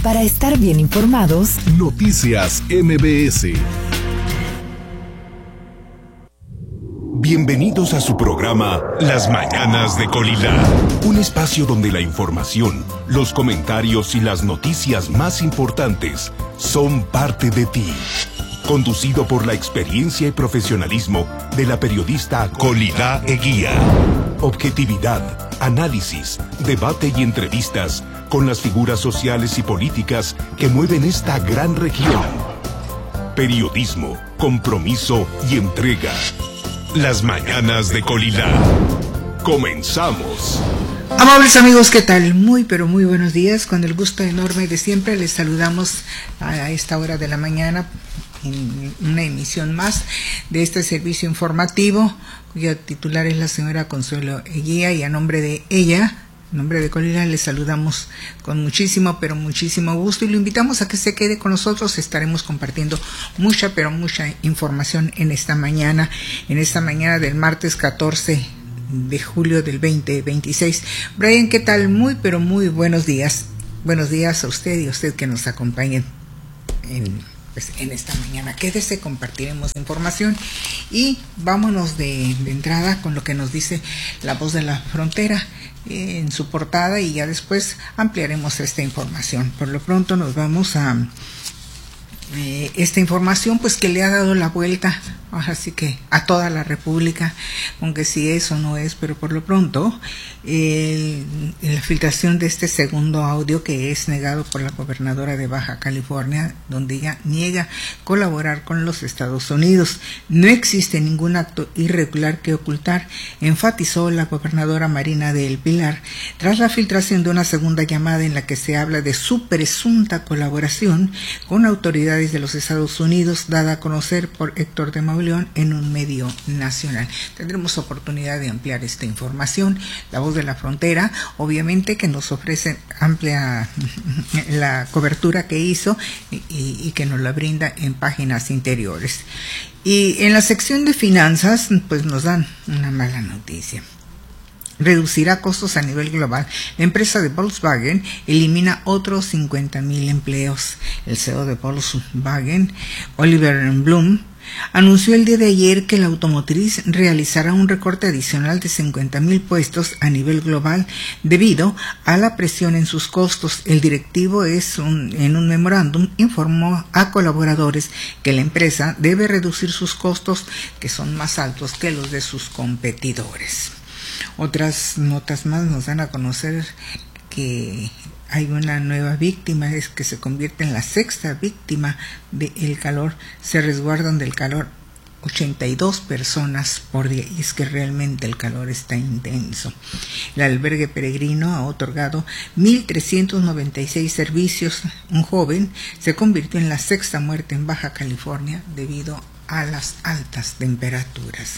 Para estar bien informados, Noticias MBS. Bienvenidos a su programa Las Mañanas de Colila, un espacio donde la información, los comentarios y las noticias más importantes son parte de ti. Conducido por la experiencia y profesionalismo de la periodista Colila Eguía. Objetividad, análisis, debate y entrevistas con las figuras sociales y políticas que mueven esta gran región. Periodismo, compromiso y entrega. Las Mañanas de Colila. Comenzamos. Amables amigos, ¿qué tal? Muy pero muy buenos días. Con el gusto enorme de siempre les saludamos a esta hora de la mañana en una emisión más de este servicio informativo, cuya titular es la señora Consuelo Eguía, y a nombre de ella, en nombre de Colila, les saludamos con muchísimo, pero muchísimo gusto y lo invitamos a que se quede con nosotros. Estaremos compartiendo mucha, pero mucha información en esta mañana del martes 14 de julio del 2026. Brian, ¿qué tal? Muy, pero muy buenos días. Buenos días a usted y a usted que nos acompañen en esta mañana. Quédese, compartiremos información y vámonos de entrada con lo que nos dice La Voz de la Frontera en su portada y ya después ampliaremos esta información. Por lo pronto nos vamos a esta información pues que le ha dado la vuelta así que a toda la República, aunque si eso no es, pero por lo pronto la filtración de este segundo audio que es negado por la gobernadora de Baja California, donde ella niega colaborar con los Estados Unidos. No existe ningún acto irregular que ocultar, enfatizó la gobernadora Marina del Pilar, tras la filtración de una segunda llamada en la que se habla de su presunta colaboración con autoridades de los Estados Unidos, dada a conocer por Héctor de Mauleón en un medio nacional. Tendremos oportunidad de ampliar esta información. La Voz de la Frontera, obviamente, que nos ofrece amplia la cobertura que hizo y que nos la brinda en páginas interiores. Y en la sección de finanzas, pues nos dan una mala noticia. Reducirá costos a nivel global. La empresa de Volkswagen elimina otros 50,000 empleos. El CEO de Volkswagen, Oliver Blume, anunció el día de ayer que la automotriz realizará un recorte adicional de 50,000 puestos a nivel global debido a la presión en sus costos. El directivo en un memorándum informó a colaboradores que la empresa debe reducir sus costos, que son más altos que los de sus competidores. Otras notas más nos dan a conocer que hay una nueva víctima, es que se convierte en la sexta víctima del calor. Se resguardan del calor 82 personas por día, y es que realmente el calor está intenso. El albergue peregrino ha otorgado 1,396 servicios. Un joven se convirtió en la sexta muerte en Baja California debido a las altas temperaturas.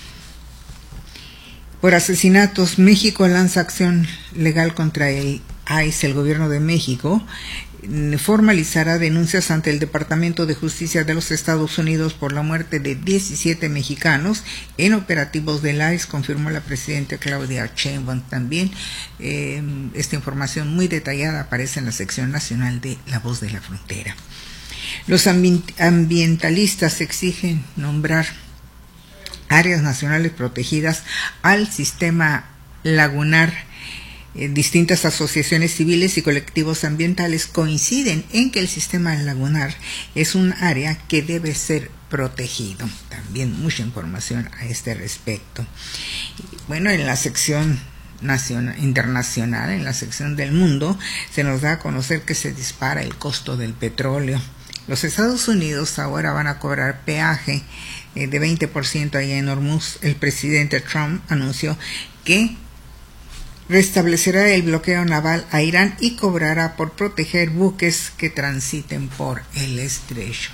Por asesinatos, México lanza acción legal contra el ICE. El gobierno de México formalizará denuncias ante el Departamento de Justicia de los Estados Unidos por la muerte de 17 mexicanos en operativos del ICE, confirmó la presidenta Claudia Sheinbaum. También esta información muy detallada aparece en la sección nacional de La Voz de la Frontera. Los ambientalistas exigen nombrar áreas nacionales protegidas al sistema lagunar. Distintas asociaciones civiles y colectivos ambientales coinciden en que el sistema lagunar es un área que debe ser protegido. También mucha información a este respecto. Bueno, en la sección internacional, en la sección del mundo, se nos da a conocer que se dispara el costo del petróleo. Los Estados Unidos ahora van a cobrar peaje de 20% allá en Hormuz. El presidente Trump anunció que restablecerá el bloqueo naval a Irán y cobrará por proteger buques que transiten por el estrecho.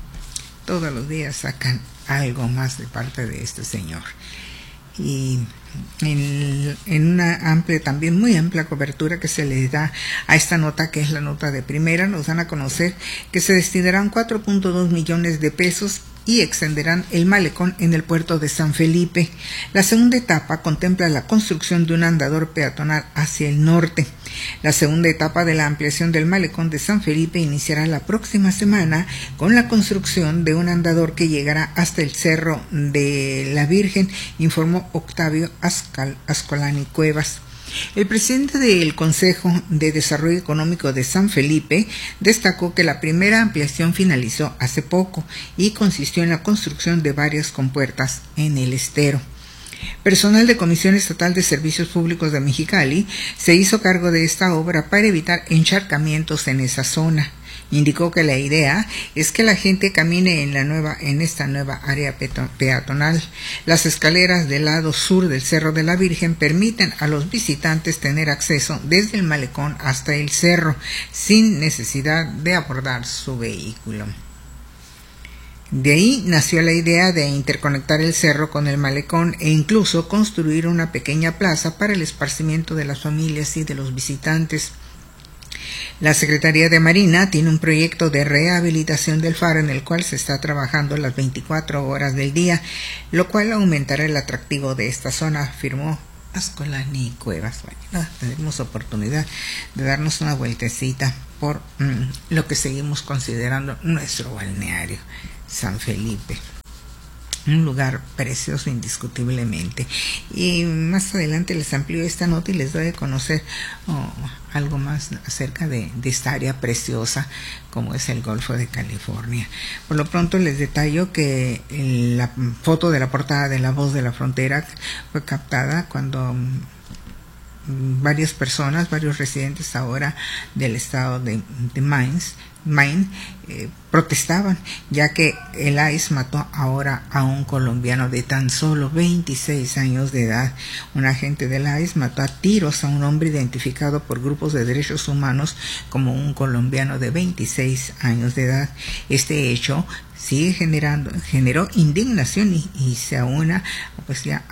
Todos los días sacan algo más de parte de este señor. Y en una amplia, también muy amplia cobertura que se le da a esta nota, que es la nota de primera, nos dan a conocer que se destinarán 4.2 millones de pesos y extenderán el malecón en el puerto de San Felipe. La segunda etapa contempla la construcción de un andador peatonal hacia el norte. La segunda etapa de la ampliación del malecón de San Felipe iniciará la próxima semana con la construcción de un andador que llegará hasta el Cerro de la Virgen, informó Octavio Ascolani Cuevas. El presidente del Consejo de Desarrollo Económico de San Felipe destacó que la primera ampliación finalizó hace poco y consistió en la construcción de varias compuertas en el estero. Personal de Comisión Estatal de Servicios Públicos de Mexicali se hizo cargo de esta obra para evitar encharcamientos en esa zona. Indicó que la idea es que la gente camine en esta nueva área peatonal. Las escaleras del lado sur del Cerro de la Virgen permiten a los visitantes tener acceso desde el malecón hasta el cerro, sin necesidad de abordar su vehículo. De ahí nació la idea de interconectar el cerro con el malecón e incluso construir una pequeña plaza para el esparcimiento de las familias y de los visitantes. La Secretaría de Marina tiene un proyecto de rehabilitación del faro en el cual se está trabajando las 24 horas del día, lo cual aumentará el atractivo de esta zona, afirmó Ascolani Cuevas. Bueno, tendremos oportunidad de darnos una vueltecita por lo que seguimos considerando nuestro balneario, San Felipe. Un lugar precioso indiscutiblemente. Y más adelante les amplío esta nota y les doy a conocer algo más acerca de esta área preciosa como es el Golfo de California. Por lo pronto les detallo que la foto de la portada de La Voz de la Frontera fue captada cuando varias personas, varios residentes ahora del estado de Maine, protestaban, ya que el ICE mató ahora a un colombiano de tan solo 26 años de edad. Un agente del ICE mató a tiros a un hombre identificado por grupos de derechos humanos como un colombiano de 26 años de edad. Este hecho generó indignación y se aúna pues ya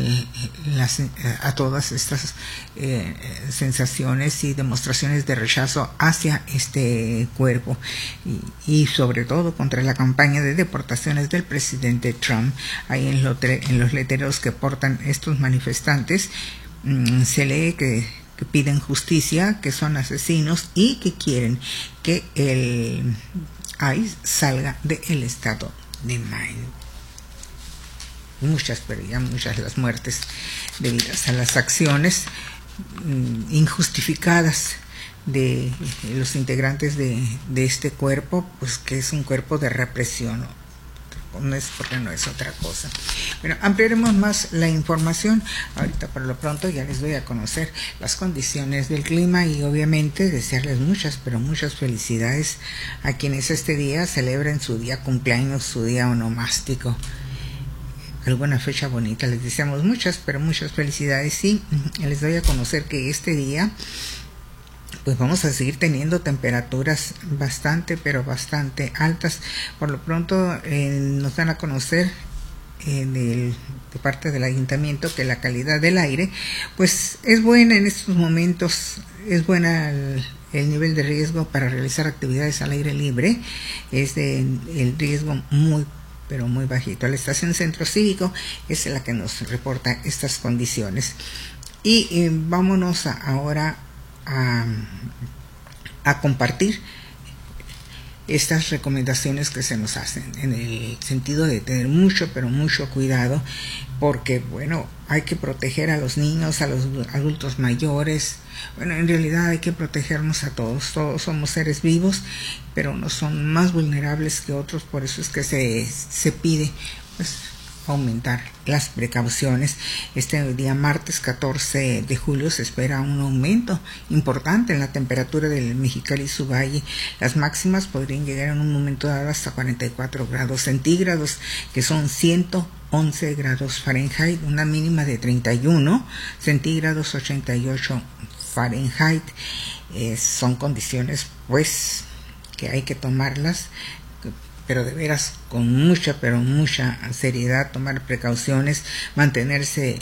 a todas estas sensaciones y demostraciones de rechazo hacia este cuerpo y sobre todo contra la campaña de deportaciones del presidente Trump. Ahí en los letreros que portan estos manifestantes se lee que piden justicia, que son asesinos y que quieren que el ICE salga del estado de Maine. Muchas las muertes debidas a las acciones injustificadas de los integrantes de este cuerpo, pues que es un cuerpo de represión, no es porque no es otra cosa. Bueno, ampliaremos más la información. Ahorita por lo pronto ya les doy a conocer las condiciones del clima y obviamente desearles muchas, pero muchas felicidades a quienes este día celebren su día cumpleaños, su día onomástico, alguna fecha bonita. Les deseamos muchas, pero muchas felicidades y les doy a conocer que este día pues vamos a seguir teniendo temperaturas bastante, pero bastante altas. Por lo pronto nos dan a conocer de parte del ayuntamiento que la calidad del aire pues es buena en estos momentos, es buena el nivel de riesgo para realizar actividades al aire libre, es el riesgo muy pero muy bajito. La estación Centro Cívico es la que nos reporta estas condiciones. Y vámonos ahora a compartir estas recomendaciones que se nos hacen en el sentido de tener mucho, pero mucho cuidado, porque bueno, hay que proteger a los niños, a los adultos mayores. Bueno, en realidad hay que protegernos a todos somos seres vivos, pero unos son más vulnerables que otros, por eso es que se pide pues aumentar las precauciones. Este día martes 14 de julio se espera un aumento importante en la temperatura del Mexicali y su valle. Las máximas podrían llegar en un momento dado hasta 44 grados centígrados, que son 111 grados Fahrenheit, una mínima de 31 centígrados, 88 Fahrenheit. Son condiciones pues que hay que tomarlas, pero de veras con mucha, pero mucha seriedad, tomar precauciones, mantenerse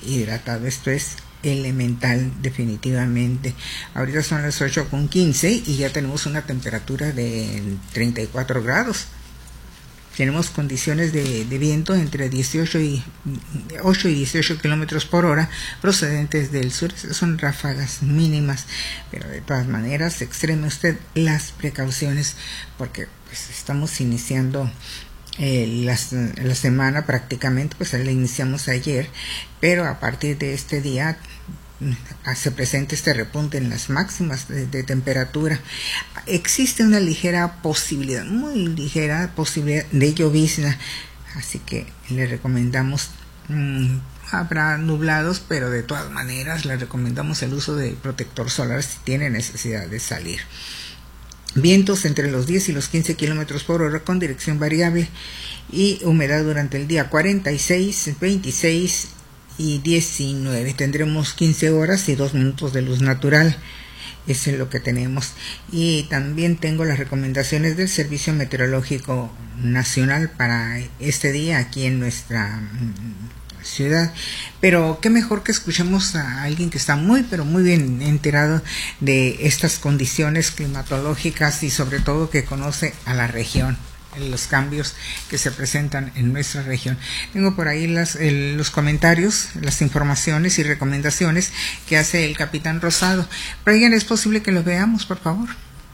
hidratado. Esto es elemental, definitivamente. Ahorita son las 8:15 y ya tenemos una temperatura de 34 grados. Tenemos condiciones de viento entre 8 y 18 kilómetros por hora procedentes del sur. Son ráfagas mínimas, pero de todas maneras extreme usted las precauciones, porque pues estamos iniciando la semana prácticamente, pues la iniciamos ayer, pero a partir de este día se presenta este repunte en las máximas de temperatura. Existe una ligera posibilidad, muy ligera posibilidad de llovizna, así que le recomendamos, habrá nublados, pero de todas maneras le recomendamos el uso de protector solar si tiene necesidad de salir. Vientos entre los 10 y los 15 kilómetros por hora con dirección variable, y humedad durante el día 46, 26 y 19. Tendremos 15 horas y 2 minutos de luz natural. Eso es lo que tenemos. Y también tengo las recomendaciones del Servicio Meteorológico Nacional para este día aquí en nuestra ciudad. Pero qué mejor que escuchemos a alguien que está muy pero muy bien enterado de estas condiciones climatológicas y sobre todo que conoce a la región, los cambios que se presentan en nuestra región. Tengo por ahí los comentarios, las informaciones y recomendaciones que hace el capitán Rosado. Brian, ¿es posible que lo veamos, por favor?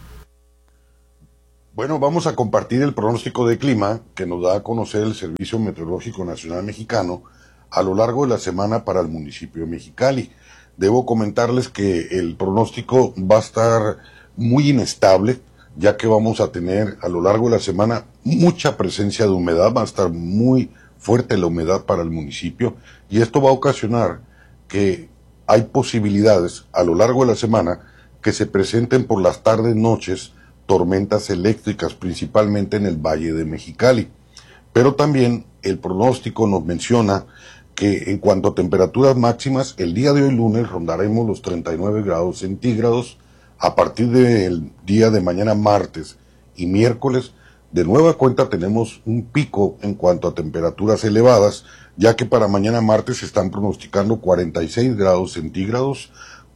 Bueno, vamos a compartir el pronóstico de clima que nos da a conocer el Servicio Meteorológico Nacional Mexicano a lo largo de la semana para el municipio de Mexicali. Debo comentarles que el pronóstico va a estar muy inestable, ya que vamos a tener a lo largo de la semana mucha presencia de humedad, va a estar muy fuerte la humedad para el municipio, y esto va a ocasionar que hay posibilidades a lo largo de la semana que se presenten por las tardes, noches, tormentas eléctricas, principalmente en el Valle de Mexicali. Pero también el pronóstico nos menciona que en cuanto a temperaturas máximas, el día de hoy lunes rondaremos los 39 grados centígrados. A partir del día de mañana martes y miércoles, de nueva cuenta tenemos un pico en cuanto a temperaturas elevadas, ya que para mañana martes se están pronosticando 46 grados centígrados,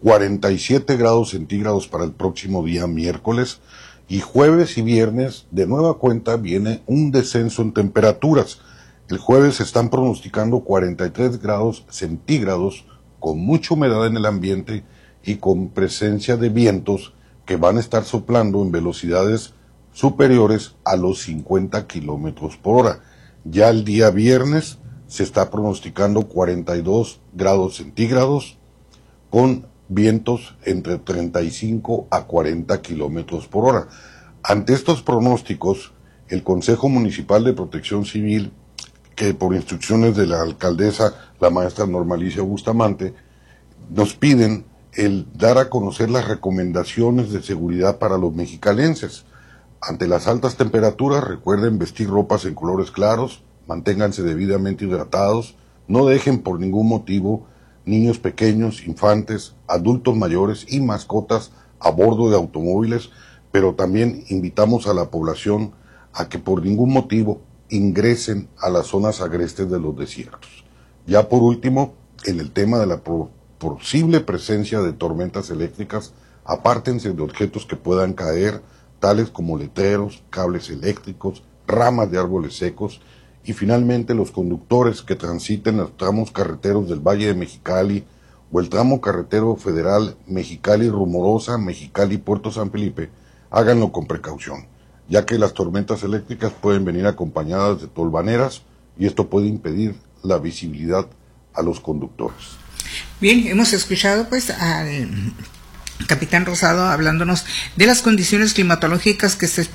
47 grados centígrados para el próximo día miércoles, y jueves y viernes de nueva cuenta viene un descenso en temperaturas. El jueves se están pronosticando 43 grados centígrados con mucha humedad en el ambiente y con presencia de vientos que van a estar soplando en velocidades superiores a los 50 kilómetros por hora. Ya el día viernes se está pronosticando 42 grados centígrados con vientos entre 35 a 40 kilómetros por hora. Ante estos pronósticos, el Consejo Municipal de Protección Civil, que por instrucciones de la alcaldesa, la maestra Norma Alicia Bustamante, nos piden el dar a conocer las recomendaciones de seguridad para los mexicalenses. Ante las altas temperaturas, recuerden vestir ropas en colores claros, manténganse debidamente hidratados, no dejen por ningún motivo niños pequeños, infantes, adultos mayores y mascotas a bordo de automóviles, pero también invitamos a la población a que por ningún motivo ingresen a las zonas agrestes de los desiertos. Ya por último, en el tema de la posible presencia de tormentas eléctricas, apártense de objetos que puedan caer, tales como letreros, cables eléctricos, ramas de árboles secos, y finalmente los conductores que transiten los tramos carreteros del Valle de Mexicali o el tramo carretero federal Mexicali-Rumorosa, Mexicali-Puerto San Felipe, háganlo con precaución, ya que las tormentas eléctricas pueden venir acompañadas de tolvaneras y esto puede impedir la visibilidad a los conductores. Bien, hemos escuchado pues al capitán Rosado hablándonos de las condiciones climatológicas que se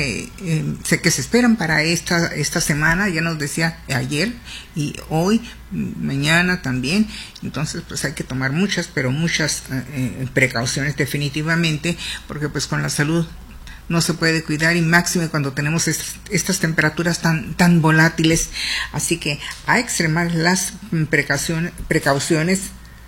esperan para esta semana. Ya nos decía ayer y hoy, mañana también. Entonces pues hay que tomar muchas precauciones definitivamente, porque pues con la salud no se puede cuidar, y máxime cuando tenemos estas temperaturas tan volátiles. Así que a extremar las precauciones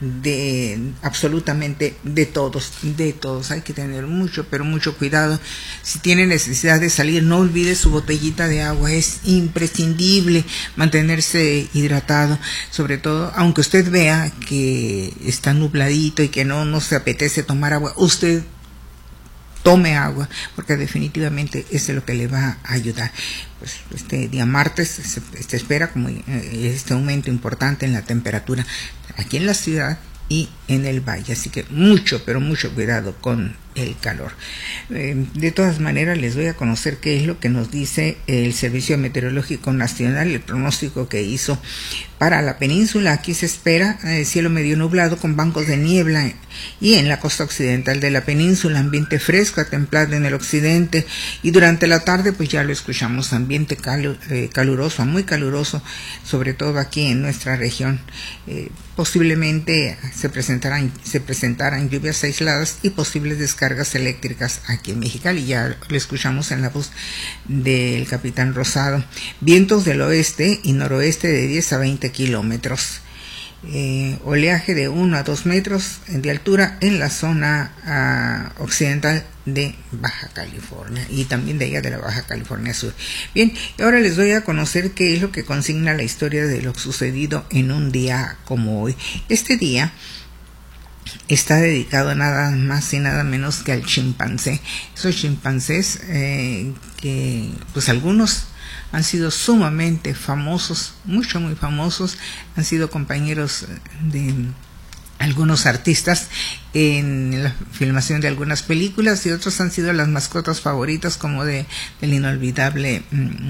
absolutamente de todos. Hay que tener mucho, pero mucho cuidado. Si tiene necesidad de salir, no olvide su botellita de agua. Es imprescindible mantenerse hidratado, sobre todo, aunque usted vea que está nubladito y que no se apetece tomar agua, usted tome agua, porque definitivamente eso es lo que le va a ayudar. Pues este día martes se espera como este aumento importante en la temperatura aquí en la ciudad y en el valle, así que mucho, pero mucho cuidado con el calor. De todas maneras, les voy a conocer qué es lo que nos dice el Servicio Meteorológico Nacional, el pronóstico que hizo para la península. Aquí se espera cielo medio nublado con bancos de niebla, y en la costa occidental de la península ambiente fresco a templado en el occidente, y durante la tarde pues ya lo escuchamos, ambiente caluroso, muy caluroso, sobre todo aquí en nuestra región. Posiblemente se presentarán lluvias aisladas y posibles descargas eléctricas aquí en Mexicali. Ya lo escuchamos en la voz del capitán Rosado. Vientos del oeste y noroeste de 10 a 20 kilómetros. Oleaje de 1 a 2 metros de altura en la zona occidental de Baja California y también de allá de la Baja California Sur. Bien, y ahora les doy a conocer qué es lo que consigna la historia de lo sucedido en un día como hoy. Este día está dedicado nada más y nada menos que al chimpancé. Esos chimpancés que pues algunos han sido sumamente famosos, muy famosos, han sido compañeros de algunos artistas en la filmación de algunas películas, y otros han sido las mascotas favoritas, como del inolvidable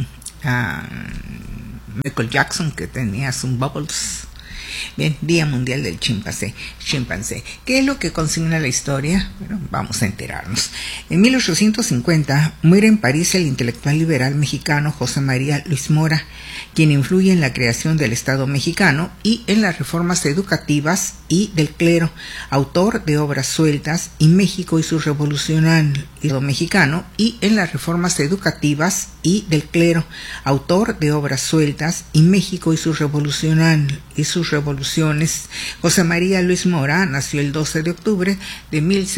Michael Jackson, que tenía sus Bubbles. Bien, Día Mundial del Chimpancé. ¿Qué es lo que consigna la historia? Bueno, vamos a enterarnos. En 1850 muere en París el intelectual liberal mexicano José María Luis Mora, quien influye en la creación del Estado mexicano y en las reformas educativas y del clero, autor de obras sueltas y México y su revolucionario mexicano, y en las reformas educativas y del clero, autor de obras sueltas y México y sus revoluciones. José María Luis Mora nació el 12 de octubre de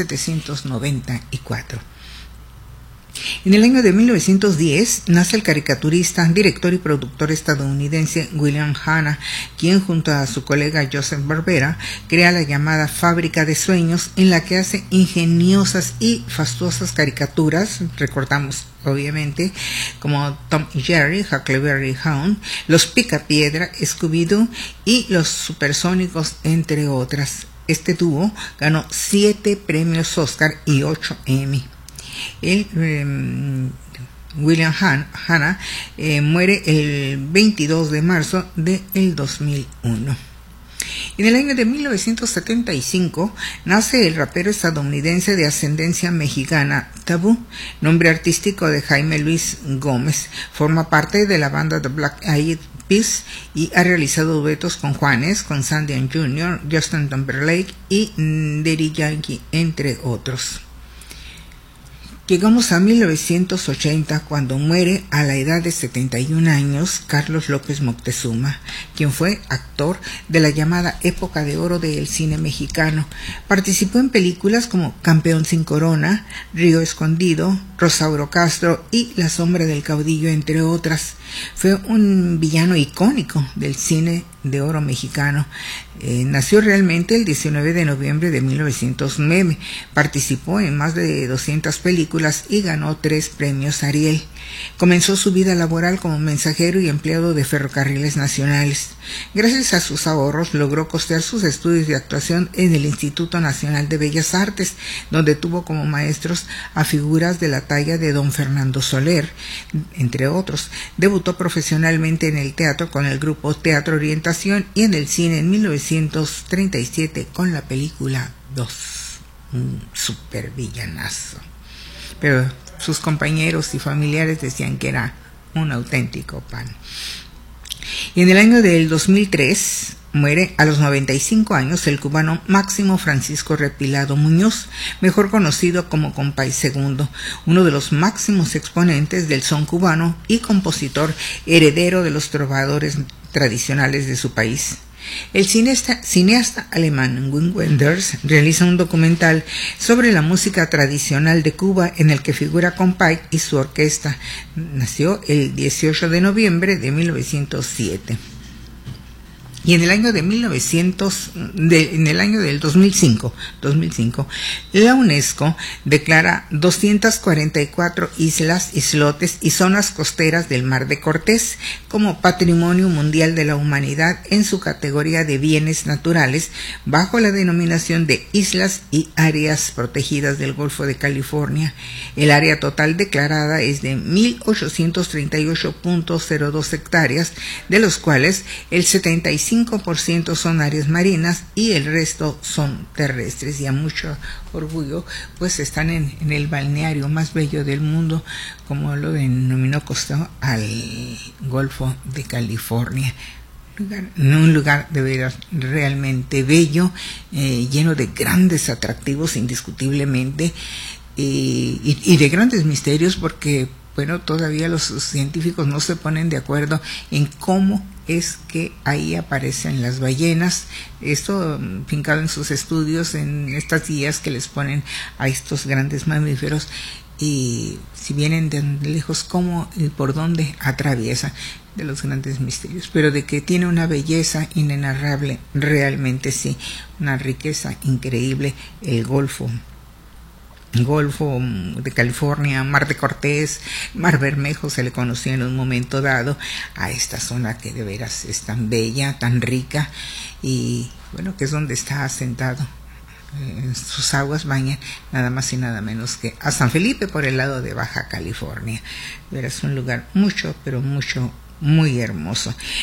1794. En el año de 1910 nace el caricaturista, director y productor estadounidense William Hanna, quien junto a su colega Joseph Barbera crea la llamada Fábrica de Sueños, en la que hace ingeniosas y fastuosas caricaturas, recordamos obviamente, como Tom y Jerry, Huckleberry Hound, Los Picapiedra, Scooby-Doo y Los Supersónicos, entre otras. Este dúo ganó 7 premios Oscar y 8 Emmy. William Hanna muere el 22 de marzo del 2001. En el año de 1975 nace el rapero estadounidense de ascendencia mexicana Tabú, nombre artístico de Jaime Luis Gómez. Forma parte de la banda The Black Eyed Peas y ha realizado duetos con Juanes, con Sandy & Jr., Justin Timberlake y Daddy Yankee, entre otros. Llegamos a 1980, cuando muere a la edad de 71 años Carlos López Moctezuma, quien fue actor de la llamada época de oro del cine mexicano. Participó en películas como Campeón sin Corona, Río Escondido, Rosauro Castro y La Sombra del Caudillo, entre otras. Fue un villano icónico del cine de oro mexicano. Nació realmente el 19 de noviembre de 1909. Participó en más de 200 películas y ganó 3 premios Ariel. Comenzó su vida laboral como mensajero y empleado de ferrocarriles nacionales. Gracias a sus ahorros logró costear sus estudios de actuación en el Instituto Nacional de Bellas Artes, donde tuvo como maestros a figuras de la talla de don Fernando Soler, entre otros. Debutó profesionalmente en el teatro con el grupo Teatro Orientación y en el cine en 1937 con la película 2, un super villanazo. Pero sus compañeros y familiares decían que era un auténtico pan. Y en el año del 2003 muere a los 95 años el cubano Máximo Francisco Repilado Muñoz, mejor conocido como Compay Segundo, uno de los máximos exponentes del son cubano y compositor heredero de los trovadores tradicionales de su país. El cineasta alemán Wim Wenders realiza un documental sobre la música tradicional de Cuba en el que figura Compay y su orquesta. Nació el 18 de noviembre de 1907. Y en el año del 2005, la UNESCO declara 244 islas, islotes y zonas costeras del Mar de Cortés como Patrimonio Mundial de la Humanidad en su categoría de bienes naturales, bajo la denominación de Islas y Áreas Protegidas del Golfo de California. El área total declarada es de 1.838.02 hectáreas, de los cuales el 75% son áreas marinas y el resto son terrestres, y a mucho orgullo pues están en el balneario más bello del mundo, como lo denominó Costa, al Golfo de California. Un lugar de veras realmente bello, lleno de grandes atractivos indiscutiblemente, y de grandes misterios, porque bueno, todavía los científicos no se ponen de acuerdo en cómo es que ahí aparecen las ballenas. Esto fincado en sus estudios, en estas guías que les ponen a estos grandes mamíferos, y si vienen de lejos, cómo y por dónde atraviesa, de los grandes misterios. Pero de que tiene una belleza inenarrable, realmente sí, una riqueza increíble el Golfo de California, Mar de Cortés, Mar Bermejo se le conocía en un momento dado a esta zona que de veras es tan bella, tan rica, y bueno, que es donde está asentado. Sus aguas bañan nada más y nada menos que a San Felipe por el lado de Baja California. De veras un lugar mucho, pero mucho, muy hermoso.